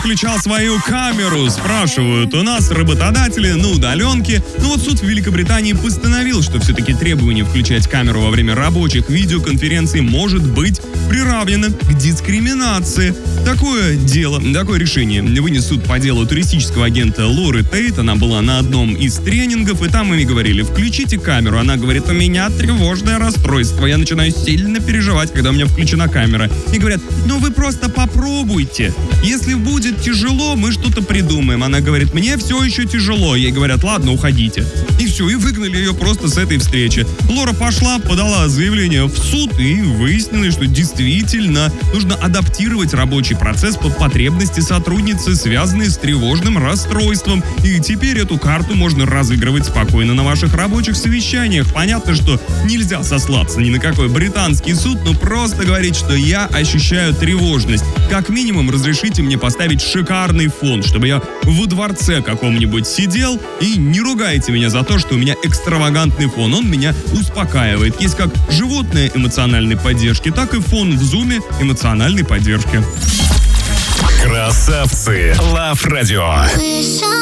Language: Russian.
включал свою камеру, спрашивают у нас работодатели на удаленке. Но вот суд в Великобритании постановил, что все-таки требование включать камеру во время рабочих видеоконференций может быть приравнено к дискриминации. Такое решение вынес суд по делу туристического агента Лоры Тейт. Она была на одном из тренингов, и там ими говорили: включите камеру. Она говорит: у меня тревожное расстройство, я начинаю сильно переживать, когда у меня включена камера. И говорят: ну вы просто попробуйте. Если будет тяжело, мы что-то придумаем. Она говорит: мне все еще тяжело. Ей говорят: ладно, уходите. И все, и выгнали ее просто с этой встречи. Лора пошла, подала заявление в суд, и выяснилось, что действительно нужно адаптировать рабочий процесс под потребности сотрудницы, связанные с тревожным расстройством. И теперь эту карту можно разыгрывать спокойно на ваших рабочих совещаниях. Понятно, что нельзя сослаться ни на какой британский суд, но просто говорить, что я ощущаю тревожность. Как минимум, разрешите мне поставить шикарный фон, чтобы я во дворце каком-нибудь сидел, и не ругайте меня за то, что у меня экстравагантный фон. Он меня успокаивает. Есть как животное эмоциональной поддержки, так и фон в зуме эмоциональной поддержки. Красавцы. Лав Радио.